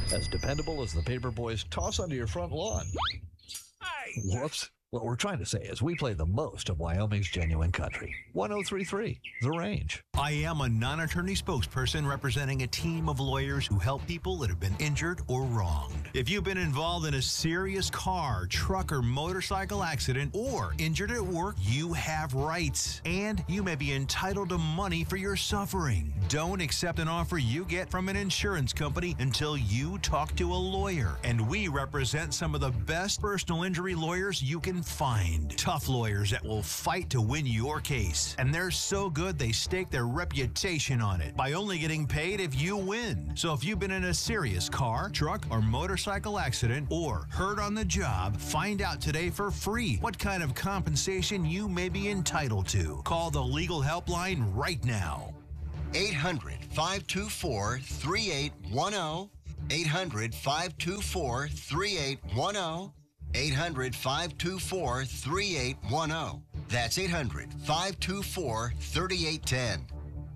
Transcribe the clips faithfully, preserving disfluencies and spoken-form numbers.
As dependable as the paper boys toss onto your front lawn. Whoops. What we're trying to say is we play the most of Wyoming's genuine country. one oh three point three, The Range. I am a non-attorney spokesperson representing a team of lawyers who help people that have been injured or wronged. If you've been involved in a serious car, truck, or motorcycle accident or injured at work, you have rights, and you may be entitled to money for your suffering. Don't accept an offer you get from an insurance company until you talk to a lawyer. And we represent some of the best personal injury lawyers you can find. Tough lawyers that will fight to win your case. And they're so good they stake their reputation on it by only getting paid if you win. So if you've been in a serious car, truck, or motorcycle accident or hurt on the job, find out today for free what kind of compensation you may be entitled to. Call the legal helpline right now. eight hundred, five two four, three eight one zero. eight hundred, five two four, three eight one zero. eight hundred, five two four, three eight one zero. That's eight hundred, five two four, three eight one zero.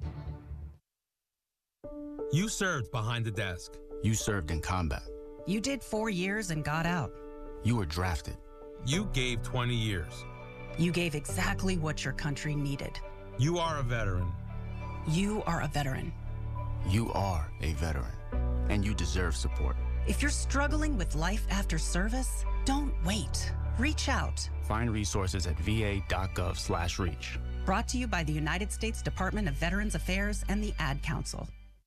You served behind the desk. You served in combat. You did four years and got out. You were drafted. You gave twenty years. You gave exactly what your country needed. You are a veteran. You are a veteran. You are a veteran, and you deserve support. If you're struggling with life after service, don't wait. Reach out. Find resources at va.gov slash reach. Brought to you by the United States Department of Veterans Affairs and the Ad Council.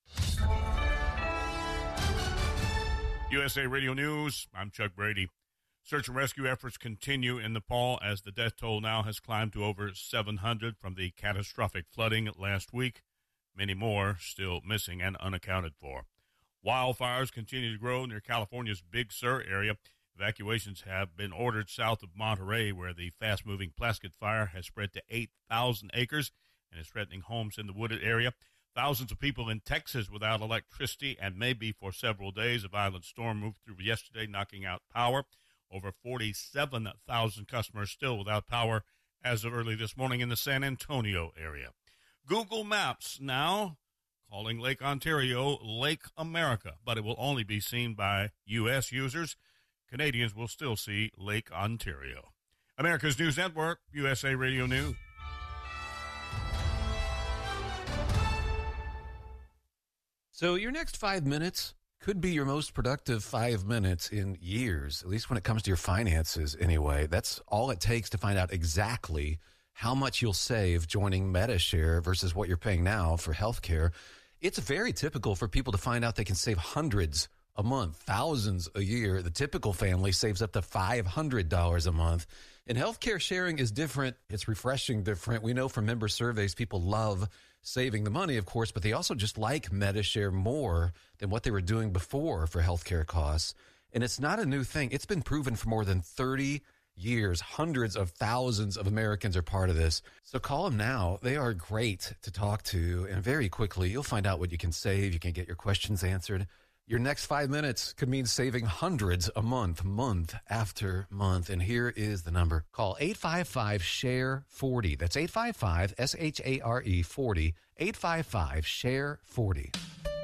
U S A Radio News, I'm Chuck Brady. Search and rescue efforts continue in Nepal as the death toll now has climbed to over seven hundred from the catastrophic flooding last week. Many more still missing and unaccounted for. Wildfires continue to grow near California's Big Sur area. Evacuations have been ordered south of Monterey, where the fast-moving Plaskett fire has spread to eight thousand acres and is threatening homes in the wooded area. Thousands of people in Texas without electricity and maybe for several days. A violent storm moved through yesterday, knocking out power. Over forty-seven thousand customers still without power as of early this morning in the San Antonio area. Google Maps now calling Lake Ontario Lake America, but it will only be seen by U S users. Canadians will still see Lake Ontario. America's News Network, U S A Radio News. So your next five minutes could be your most productive five minutes in years, at least when it comes to your finances anyway. That's all it takes to find out exactly how much you'll save joining Medi-Share versus what you're paying now for health care. It's very typical for people to find out they can save hundreds a month, thousands a year. The typical family saves up to five hundred dollars a month. And healthcare sharing is different. It's refreshing different. We know from member surveys, people love saving the money, of course, but they also just like Medi-Share more than what they were doing before for healthcare costs. And it's not a new thing. It's been proven for more than thirty years. Hundreds of thousands of Americans are part of this. So call them now. They are great to talk to. And very quickly, you'll find out what you can save. You can get your questions answered. Your next five minutes could mean saving hundreds a month, month after month. And here is the number. Call eight five five, S H A R E, forty. That's eight five five, S H A R E, forty. eight five five, S H A R E, forty.